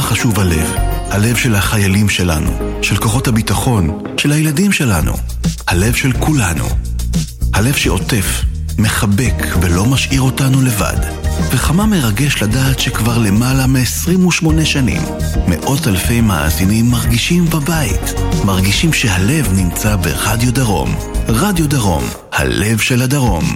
חשוב הלב. הלב של החיילים שלנו, של כוחות הביטחון, של הילדים שלנו. הלב של כולנו. הלב שעוטף, מחבק ולא משאיר אותנו לבד. וכמה מרגש לדעת שכבר למעלה מ-28 שנים מאות אלפי מאזינים מרגישים בבית, מרגישים שהלב נמצא ברדיו דרום. רדיו דרום, הלב של הדרום.